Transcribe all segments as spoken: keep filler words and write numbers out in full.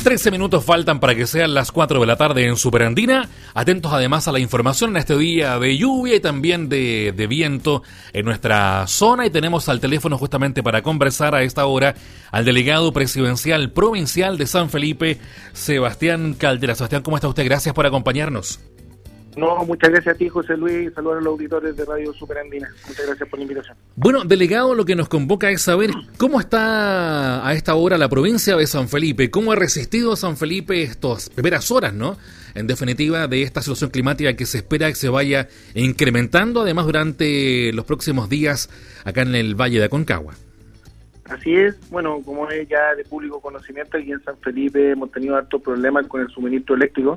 trece minutos faltan para que sean las cuatro de la tarde en Superandina. Atentos además a la información en este día de lluvia y también de, de viento en nuestra zona. Y tenemos al teléfono justamente para conversar a esta hora al delegado presidencial provincial de San Felipe, Sebastián Caldera. Sebastián, ¿cómo está usted? Gracias por acompañarnos. No, muchas gracias a ti, José Luis, saludos a los auditores de Radio Superandina. Muchas gracias por la invitación. Bueno, delegado, lo que nos convoca es saber cómo está a esta hora la provincia de San Felipe, cómo ha resistido San Felipe estas primeras horas, ¿no? En definitiva, de esta situación climática que se espera que se vaya incrementando, además, durante los próximos días acá en el Valle de Aconcagua. Así es, bueno, como es ya de público conocimiento, aquí en San Felipe hemos tenido hartos problemas con el suministro eléctrico.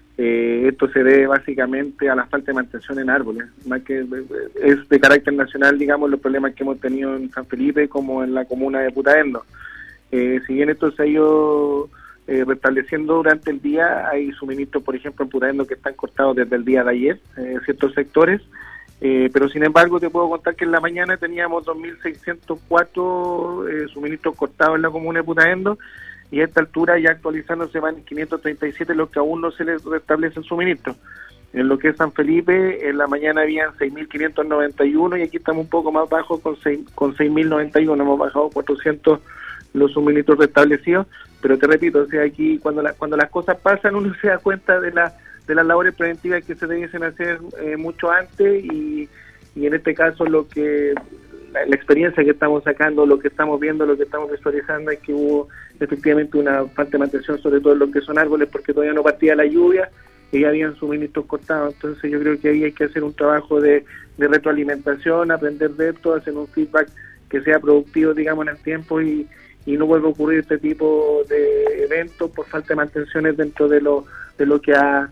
Eh, esto se debe básicamente a la falta de mantención en árboles, más que es de carácter nacional, digamos, los problemas que hemos tenido en San Felipe como en la comuna de Putaendo. Eh, si bien esto se ha ido eh, restableciendo durante el día, hay suministros, por ejemplo, en Putaendo que están cortados desde el día de ayer, eh, ciertos sectores, eh, pero sin embargo te puedo contar que en la mañana teníamos dos mil seiscientos cuatro eh, suministros cortados en la comuna de Putaendo, y a esta altura ya actualizándose van quinientos treinta y siete los que aún no se les restablece el suministro. En lo que es San Felipe, en la mañana habían seis mil quinientos noventa y uno y aquí estamos un poco más bajos con seis, con seis mil noventa y uno, hemos bajado cuatrocientos los suministros restablecidos, pero te repito, o sea, aquí cuando la, cuando las cosas pasan uno se da cuenta de la de las labores preventivas que se debiesen hacer eh, mucho antes y, y en este caso lo que La, la experiencia que estamos sacando, lo que estamos viendo, lo que estamos visualizando es que hubo efectivamente una falta de mantención, sobre todo en lo que son árboles, porque todavía no partía la lluvia y ya habían suministros cortados. Entonces yo creo que ahí hay que hacer un trabajo de, de retroalimentación, aprender de esto, hacer un feedback que sea productivo, digamos, en el tiempo y, y no vuelva a ocurrir este tipo de eventos por falta de mantenciones dentro de lo, de lo que ha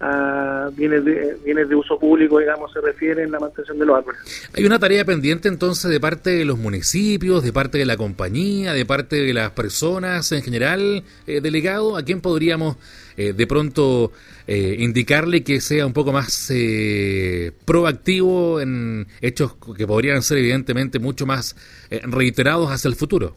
a bienes de, bienes de uso público, digamos, se refiere en la mantención de los árboles. Hay una tarea pendiente entonces de parte de los municipios, de parte de la compañía, de parte de las personas en general, eh, delegado, ¿a quién podríamos eh, de pronto eh, indicarle que sea un poco más eh, proactivo en hechos que podrían ser evidentemente mucho más eh, reiterados hacia el futuro?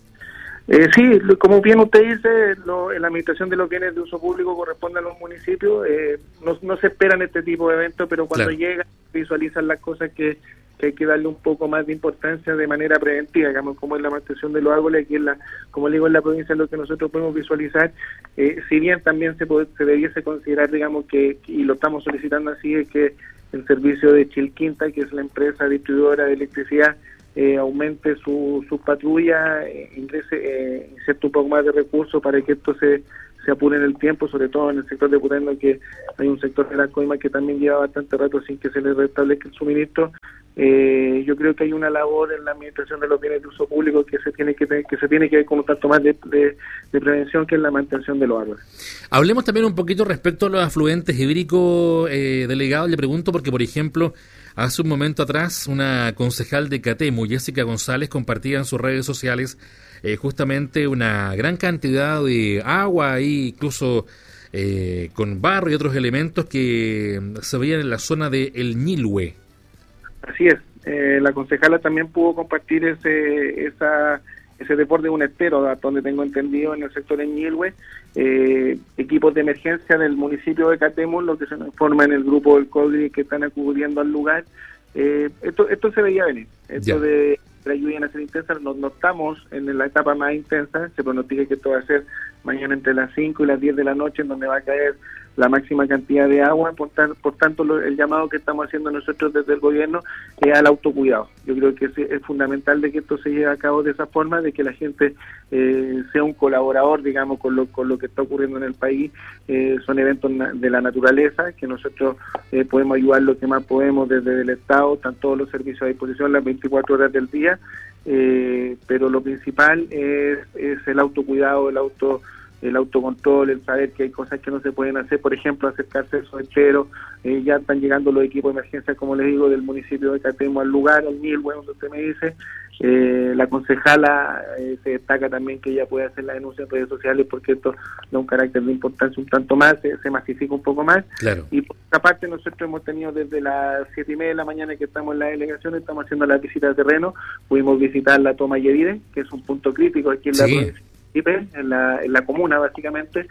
Eh, sí, como bien usted dice, lo, la administración de los bienes de uso público corresponde a los municipios. Eh, no, no se esperan este tipo de eventos, pero cuando claro. llegan, visualizan las cosas que, que hay que darle un poco más de importancia de manera preventiva, digamos, como es la mantención de los árboles. Aquí, en la, como le digo, en la provincia lo que nosotros podemos visualizar, eh, si bien también se, puede, se debiese considerar, digamos, que, y lo estamos solicitando así, es que el servicio de Chilquinta, que es la empresa distribuidora de electricidad, Eh, aumente su, su patrulla, eh, ingrese, eh, inserte un poco más de recursos para que esto se, se apure en el tiempo, sobre todo en el sector de Putaendo, que hay un sector de la coima que también lleva bastante rato sin que se le restablezca el suministro. Eh, yo creo que hay una labor en la administración de los bienes de uso público que se tiene que que se tiene que ver como tanto más de, de, de prevención que en la mantención de los árboles. Hablemos también un poquito respecto a los afluentes hídricos, eh, delegado, le pregunto porque, por ejemplo, hace un momento atrás, una concejal de Catemu, Jessica González, compartía en sus redes sociales eh, justamente una gran cantidad de agua, ahí incluso eh, con barro y otros elementos que se veían en la zona de El Ñilhue. Así es, eh, la concejala también pudo compartir ese esa ese deporte de un estero, hasta donde tengo entendido, en el sector de Ñilhue, eh, equipos de emergencia del municipio de Catemu, lo que se nos informa en el grupo del COVID que están acudiendo al lugar. Eh, esto esto se veía venir, esto yeah. de la lluvia a ser intensa, no, no estamos en la etapa más intensa, se pronostica que esto va a ser mañana entre las cinco y las diez de la noche, en donde va a caer la máxima cantidad de agua, por, tan, por tanto lo, el llamado que estamos haciendo nosotros desde el gobierno es al autocuidado. Yo creo que es, es fundamental de que esto se lleve a cabo de esa forma, de que la gente eh, sea un colaborador, digamos, con lo, con lo que está ocurriendo en el país. Eh, son eventos na- de la naturaleza, que nosotros eh, podemos ayudar lo que más podemos desde el Estado, están todos los servicios a disposición las veinticuatro horas del día, eh, pero lo principal es, es el autocuidado, el auto el autocontrol, el saber que hay cosas que no se pueden hacer, por ejemplo, acercarse a esos echeros. Eh, ya están llegando los equipos de emergencia, como les digo, del municipio de Catemu al lugar, al Ñilhue, donde usted me dice. Eh, la concejala eh, se destaca también que ella puede hacer la denuncia en redes sociales porque esto da un carácter de importancia un tanto más, se, se masifica un poco más. Claro. Y por otra parte, nosotros hemos tenido desde las siete y media de la mañana que estamos en la delegación, estamos haciendo las visitas de terreno, pudimos visitar la toma Yedide, que es un punto crítico aquí en la sí. provincia Felipe, en la, en la comuna básicamente.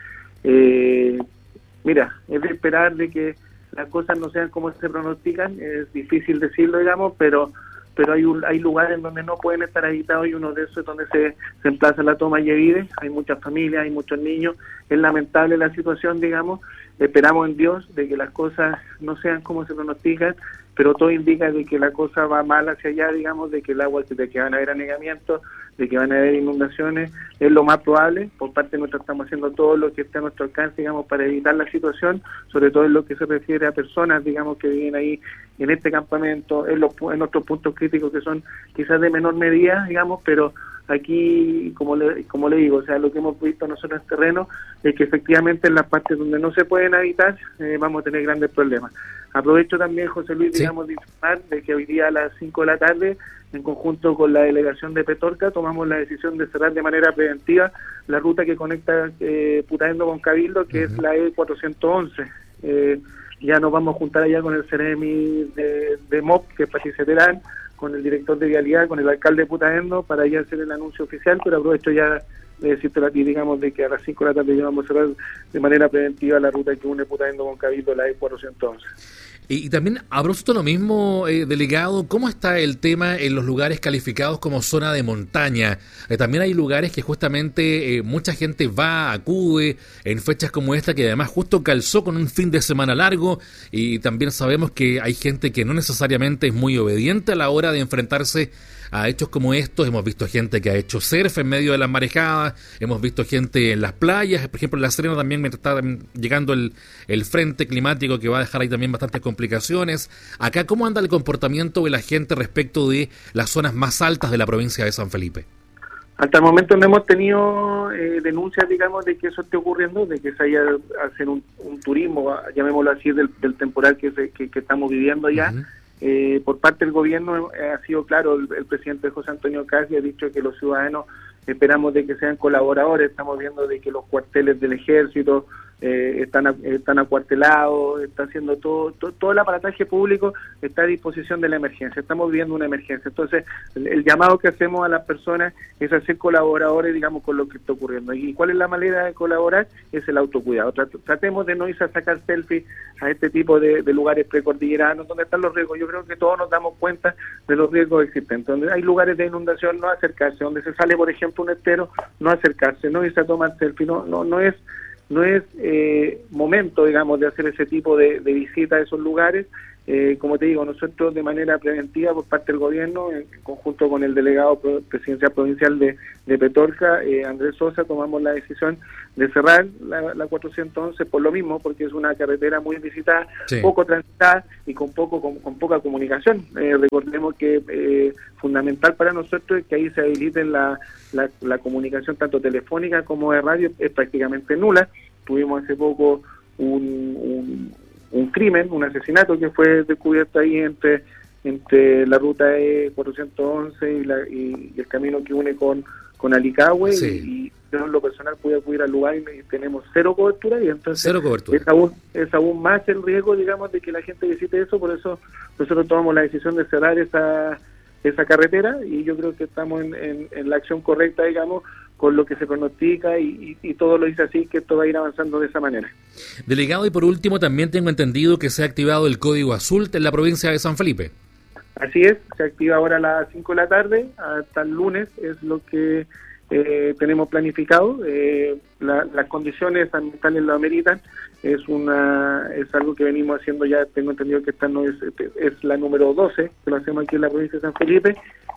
Eh, mira, es de esperar de que las cosas no sean como se pronostican, es difícil decirlo, digamos, pero pero hay un, hay lugares en donde no pueden estar habitados y uno de esos es donde se, se emplaza la toma y evide. Hay muchas familias, hay muchos niños, es lamentable la situación, digamos. Esperamos en Dios de que las cosas no sean como se pronostican, pero todo indica de que la cosa va mal hacia allá, digamos, de que el agua, de que van a haber anegamientos, de que van a haber inundaciones, es lo más probable. Por parte nuestra estamos haciendo todo lo que esté a nuestro alcance, digamos, para evitar la situación, sobre todo en lo que se refiere a personas, digamos, que viven ahí en este campamento, en, los, en nuestros puntos críticos que son quizás de menor medida, digamos, pero aquí, como le, como le digo, o sea, lo que hemos visto nosotros en terreno es que efectivamente en las partes donde no se pueden habitar eh, vamos a tener grandes problemas. Aprovecho también, José Luis, sí. digamos, de informar de que hoy día a las cinco de la tarde, en conjunto con la delegación de Petorca, tomamos la decisión de cerrar de manera preventiva la ruta que conecta eh, Putaendo con Cabildo, que uh-huh. es la E cuatrocientos once. Eh, ya nos vamos a juntar allá con el Ceremi de, de M O P, que es Patricia Terán, con el director de Vialidad, con el alcalde de Putaendo, para ya hacer el anuncio oficial, pero aprovecho ya de decirte a ti, digamos, de que a las cinco de la tarde ya vamos a cerrar de manera preventiva la ruta que une Putaendo con Cabildo, la E cuatrocientos once. Y, y también, a propósito lo mismo, eh, delegado, ¿cómo está el tema en los lugares calificados como zona de montaña? Eh, también hay lugares que justamente eh, mucha gente va, acude en fechas como esta, que además justo calzó con un fin de semana largo, y también sabemos que hay gente que no necesariamente es muy obediente a la hora de enfrentarse a hechos como estos. Hemos visto gente que ha hecho surf en medio de las marejadas, hemos visto gente en las playas, por ejemplo en La Serena también me está llegando el, el frente climático que va a dejar ahí también bastantes complicaciones. Acá, ¿cómo anda el comportamiento de la gente respecto de las zonas más altas de la provincia de San Felipe? Hasta el momento no hemos tenido eh, denuncias, digamos, de que eso esté ocurriendo, de que se haya hacer un, un turismo, llamémoslo así, del, del temporal que, se, que, que estamos viviendo allá. Uh-huh. Eh, por parte del gobierno eh, ha sido claro, el, el presidente José Antonio Casi ha dicho que los ciudadanos esperamos de que sean colaboradores. Estamos viendo de que los cuarteles del ejército eh, están están acuartelados, está haciendo todo, todo todo el aparataje público está a disposición de la emergencia. Estamos viviendo una emergencia, entonces el, el llamado que hacemos a las personas es a ser colaboradores, digamos, con lo que está ocurriendo. ¿Y cuál es la manera de colaborar? Es el autocuidado. Tratemos de no irse a sacar selfies a este tipo de, de lugares precordilleranos donde están los riesgos. Yo creo que todos nos damos cuenta de los riesgos existentes. Donde hay lugares de inundación, no acercarse. Donde se sale, por ejemplo, un estero, no acercarse, no irse a tomar selfie. No, no, no es no es eh, momento, digamos, de hacer ese tipo de, de visita a esos lugares. Eh, como te digo, nosotros de manera preventiva por parte del gobierno, en conjunto con el delegado presidencial provincial de, de Petorca, eh, Andrés Sosa, tomamos la decisión de cerrar la, la cuatrocientos once por lo mismo, porque es una carretera muy visitada, sí. poco transitada y con poco con, con poca comunicación. Eh, recordemos que eh, fundamental para nosotros es que ahí se habilite la, la, la comunicación tanto telefónica como de radio, es prácticamente nula. Tuvimos hace poco un... un un crimen, un asesinato que fue descubierto ahí entre entre la ruta E cuatrocientos once y, la, y, y el camino que une con, con Alicahue, sí. y, y yo en lo personal pude acudir al lugar y, y tenemos cero cobertura, y entonces cero cobertura. Es, aún, es aún más el riesgo, digamos, de que la gente visite eso. Por eso nosotros tomamos la decisión de cerrar esa esa carretera, y yo creo que estamos en, en, en la acción correcta, digamos, con lo que se pronostica, y, y, y todo lo dice así, que esto va a ir avanzando de esa manera. Delegado, y por último, también tengo entendido que se ha activado el Código Azul en la provincia de San Felipe. Así es, se activa ahora a las cinco de la tarde, hasta el lunes es lo que eh, tenemos planificado. Eh, la, las condiciones ambientales lo ameritan, es una es algo que venimos haciendo ya, tengo entendido que esta no es, es la número doce, que lo hacemos aquí en la provincia de San Felipe,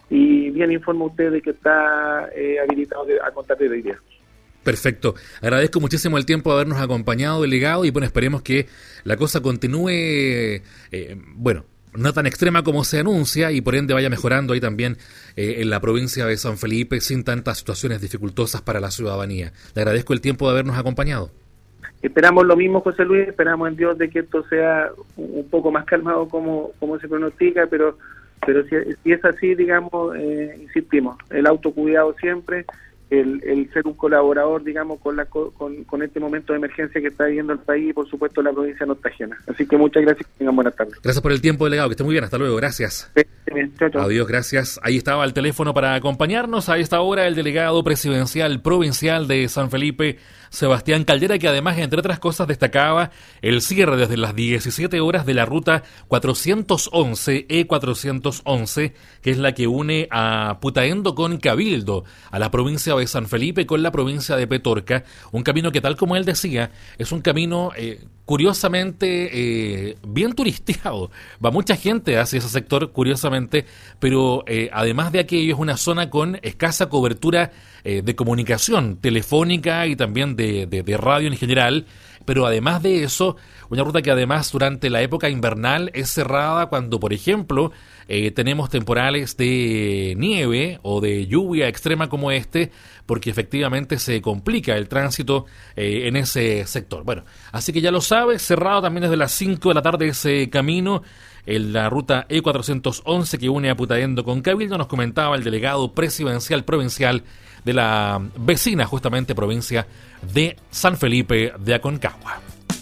y bien informo a usted de que está eh, habilitado de, a contar de hoy día. Perfecto. Agradezco muchísimo el tiempo de habernos acompañado, delegado, y bueno, esperemos que la cosa continúe, eh, bueno, no tan extrema como se anuncia, y por ende vaya mejorando ahí también eh, en la provincia de San Felipe sin tantas situaciones dificultosas para la ciudadanía. Le agradezco el tiempo de habernos acompañado. Esperamos lo mismo, José Luis, esperamos en Dios de que esto sea un poco más calmado como, como se pronostica, pero pero si, si es así, digamos, eh, insistimos, el autocuidado siempre, el, el ser un colaborador, digamos, con, la, con, con este momento de emergencia que está viviendo el país y, por supuesto, la provincia no está ajena. Así que muchas gracias y tengan buenas tardes. Gracias por el tiempo, delegado, que esté muy bien, hasta luego, gracias. Sí, chao, chao. Adiós, gracias. Ahí estaba el teléfono para acompañarnos a esta hora el delegado presidencial provincial de San Felipe, Sebastián Caldera, que además, entre otras cosas, destacaba el cierre desde las diecisiete horas de la ruta cuatrocientos once, E cuatrocientos once, que es la que une a Putaendo con Cabildo, a la provincia de San Felipe con la provincia de Petorca, un camino que, tal como él decía, es un camino eh, curiosamente eh, bien turisteado. Va mucha gente hacia ese sector, curiosamente, pero eh, además de aquello es una zona con escasa cobertura eh, de comunicación telefónica y también de, de, de radio en general, pero además de eso, una ruta que además durante la época invernal es cerrada cuando, por ejemplo, eh, tenemos temporales de nieve o de lluvia extrema como este, porque efectivamente se complica el tránsito eh, en ese sector. Bueno, así que ya lo sabes, cerrado también desde las cinco de la tarde ese camino, en la ruta E cuatrocientos once que une a Putaendo con Cabildo. Nos comentaba el delegado presidencial provincial de la vecina justamente provincia de San Felipe de Aconcagua.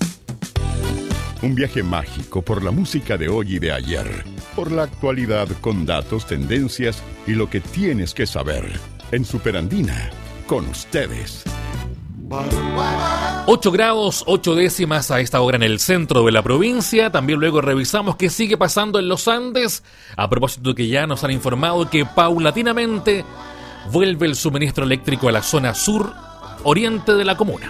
Un viaje mágico por la música de hoy y de ayer, por la actualidad con datos, tendencias y lo que tienes que saber. En Superandina, con ustedes. ocho grados, ocho décimas a esta hora en el centro de la provincia. También luego revisamos qué sigue pasando en los Andes. A propósito que ya nos han informado que paulatinamente vuelve el suministro eléctrico a la zona sur oriente de la comuna.